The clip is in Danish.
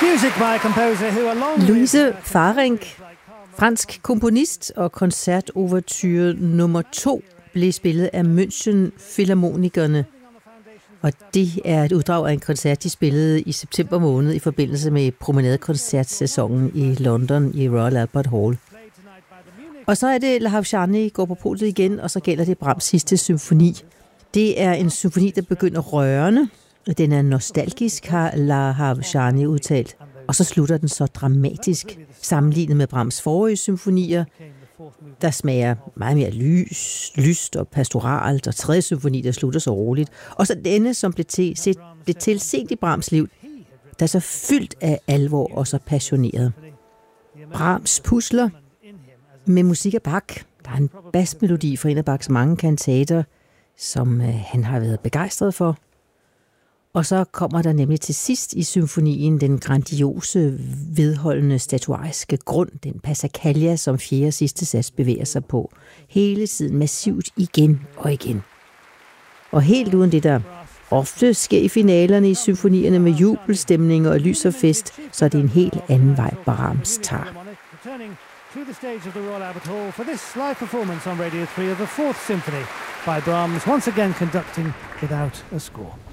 Louise Farenc, fransk komponist og koncertoverture nummer 2, blev spillet af München Philharmonikerne. Og det er et uddrag af en koncert, de spillede i september måned i forbindelse med promenadekoncertsæsonen i London i Royal Albert Hall. Og så er det La Havshani går på podiet igen, og så gælder det Brahms sidste symfoni. Det er en symfoni, der begynder rørende. Den er nostalgisk, har La Havshani udtalt. Og så slutter den så dramatisk, sammenlignet med Brahms forrige symfonier, der smager meget mere lyst og pastoralt, og tredje symfoni, der slutter så roligt. Og så denne, som blev tilset i Brahms liv, der er så fyldt af alvor og så passioneret. Brahms pusler med musik af Bach. Der er en basmelodi fra en af Bachs mange kantater, som han har været begejstret for. Og så kommer der nemlig til sidst i symfonien den grandiose, vedholdende statuariske grund, den passacaglia, som fjerde og sidste sats bevæger sig på. Hele tiden massivt igen og igen. Og helt uden det, der ofte sker i finalerne i symfonierne med jubelstemning og lys og fest, så er det en helt anden vej, Brahms tager. To the stage of the Royal Albert Hall for this live performance on Radio 3 of the 4th Symphony by Brahms, once again conducting without a score.